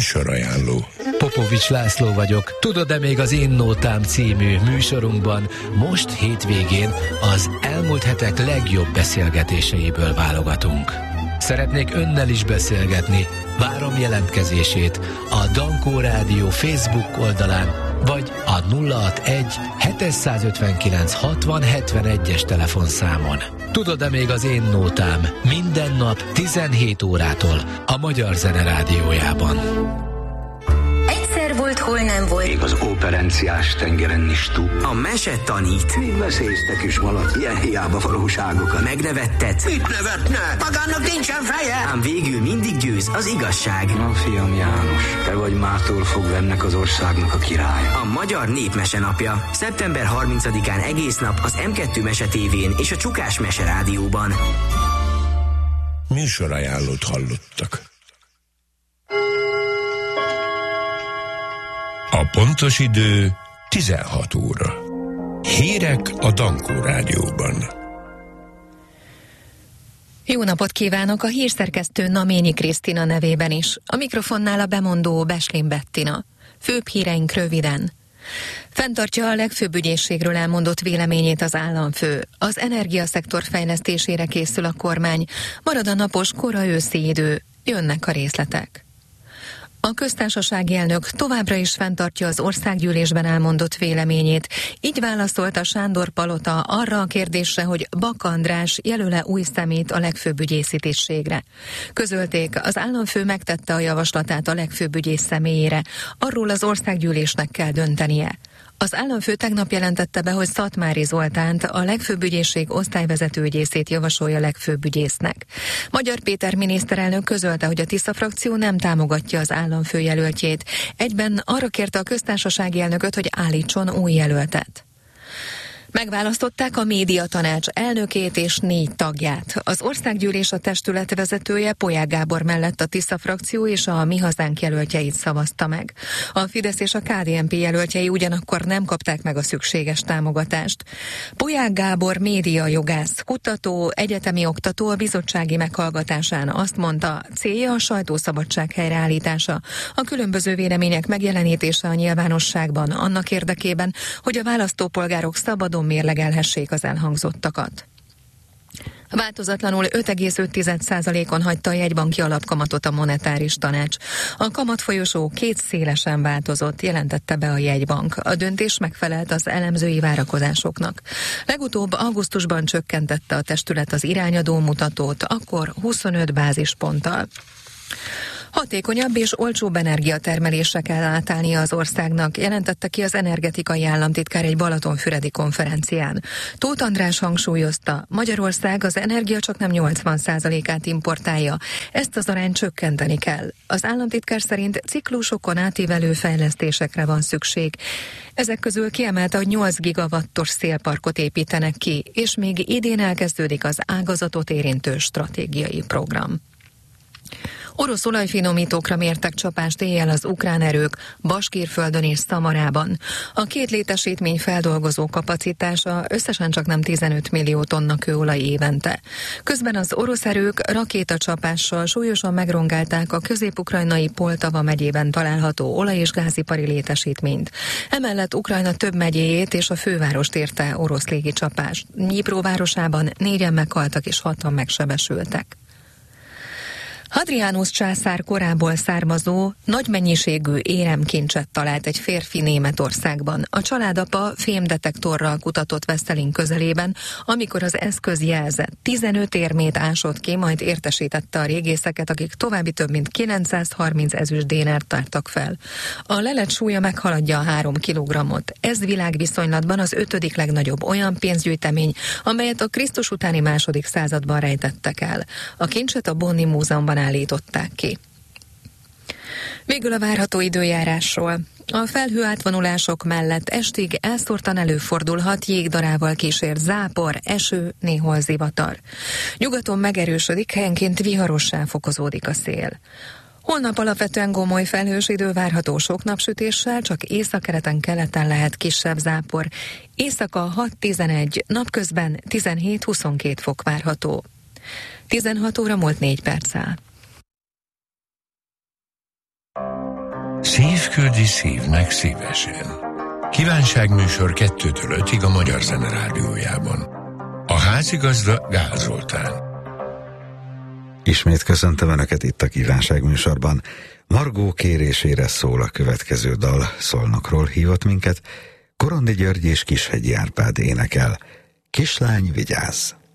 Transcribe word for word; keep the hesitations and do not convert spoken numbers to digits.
Műsorajánló. Popovics László vagyok. Tudod-e még az Én Nótám című műsorunkban most hétvégén az elmúlt hetek legjobb beszélgetéseiből válogatunk. Szeretnék önnel is beszélgetni. Várom jelentkezését a Dankó Rádió Facebook oldalán, vagy a nulla hatvanegy hétszázötvenkilenc hatvan hetvenegyes telefonszámon. Tudod-e még az Én Nótám minden nap tizenhét órától a Magyar Zene Rádiójában. Egyszer volt, hol nem volt. Még az operenciás tengeren is túl. A mese tanít. Még veszélyeztek is valatt ilyen hiába valóságokat. Megnevettet. Mit nevetne? Magának nincsen feje. Ám végül mindig győz az igazság. Na, fiam János, te vagy mától fogva ennek az országnak a király. A Magyar Népmese napja. szeptember harmincadikán egész nap az em kettő Mese tévén és a Csukás Mese Rádióban. Műsorajánlót hallottak. A pontos idő tizenhat óra. Hírek a Dankó Rádióban. Jó napot kívánok a hírszerkesztő Naményi Krisztina nevében is. A mikrofonnál a bemondó Beslin Bettina. Főbb híreink röviden. Fenntartja a legfőbb ügyészségről elmondott véleményét az államfő. Az energiaszektor fejlesztésére készül a kormány. Marad a napos kora őszi idő. Jönnek a részletek. A köztársasági elnök továbbra is fenntartja az országgyűlésben elmondott véleményét. Így válaszolta Sándor Palota arra a kérdésre, hogy Bak András jelöle új személyt a legfőbb ügyészi tisztségre. Közölték, az államfő megtette a javaslatát a legfőbb ügyész személyére. Arról az országgyűlésnek kell döntenie. Az államfő tegnap jelentette be, hogy Szatmári Zoltánt, a legfőbb ügyészség osztályvezető ügyészét javasolja legfőbb ügyésznek. Magyar Péter miniszterelnök közölte, hogy a Tisza frakció nem támogatja az államfő jelöltjét. Egyben arra kérte a köztársasági elnököt, hogy állítson új jelöltet. Megválasztották a médiatanács elnökét és négy tagját. Az országgyűlés a testület vezetője Polyák Gábor mellett a Tisza frakció és a Mi Hazánk jelöltjeit szavazta meg. A Fidesz és a ká dé en pé jelöltjei ugyanakkor nem kapták meg a szükséges támogatást. Polyák Gábor médiajogász, kutató, egyetemi oktató a bizottsági meghallgatásán azt mondta, célja a sajtószabadság helyreállítása, a különböző vélemények megjelenítése a nyilvánosságban annak érdekében, hogy a választópolgárok szabadon mérlegelhessék az elhangzottakat. Változatlanul öt egész öt százalékon hagyta a jegybanki alapkamatot a monetáris tanács. A kamatfolyosó két szélesen változott, jelentette be a jegybank. A döntés megfelelt az elemzői várakozásoknak. Legutóbb augusztusban csökkentette a testület az irányadó mutatót, akkor huszonöt bázisponttal. Hatékonyabb és olcsóbb energiatermelésre kell átállnia az országnak, jelentette ki az energetikai államtitkár egy balatonfüredi konferencián. Tóth András hangsúlyozta, Magyarország az energia csak nem nyolcvan százalékát importálja, ezt az arányt csökkenteni kell. Az államtitkár szerint ciklusokon átívelő fejlesztésekre van szükség. Ezek közül kiemelte, hogy nyolc gigawattos szélparkot építenek ki, és még idén elkezdődik az ágazatot érintő stratégiai program. Orosz olajfinomítókra mértek csapást éjjel az ukrán erők Baskírföldön és Szamarában. A két létesítmény feldolgozó kapacitása összesen csak nem tizenöt millió tonna kőolaj évente. Közben az orosz erők rakétacsapással súlyosan megrongálták a közép-ukrajnai Poltava megyében található olaj- és gázipari létesítményt. Emellett Ukrajna több megyéjét és a fővárost érte orosz légicsapás. Dnyipro városában négyen meghaltak és hatan megsebesültek. Hadrianus császár korából származó, nagy mennyiségű éremkincset talált egy férfi Németországban. A családapa fémdetektorral kutatott Vesztelin közelében, amikor az eszköz jelzett. tizenöt érmét ásott ki, majd értesítette a régészeket, akik további több mint kilencszázharminc ezüst dénárt tártak fel. A lelet súlya meghaladja a három kilogrammot. Ez világviszonylatban az ötödik legnagyobb olyan pénzgyűjtemény, amelyet a Krisztus utáni második században rejtettek el. A kincset a Bonni Múzeumban állították ki. Végül a várható időjárásról. A felhő átvonulások mellett estig elszórtan előfordulhat jégdarával kísért zápor, eső, néhol zivatar. Nyugaton megerősödik, helyenként viharossá fokozódik a szél. Holnap alapvetően gomoly felhős idő várható sok napsütéssel, csak északkeleten keleten lehet kisebb zápor. Éjszaka hat-tizenegy, napközben tizenhét-huszonkét fok várható. tizenhat óra múlt négy perccel. szívküldi szívnek szívesen. Kívánságműsor kettőtől ötig a Magyar Zene Rádiójában. A házigazda Gál Zoltán. Ismét köszöntöm Önöket itt a Kívánságműsorban. Margó kérésére szól a következő dal, Szolnokról hívott minket. Korondi György és Kishegyi Árpád énekel. Kislány, vigyázz!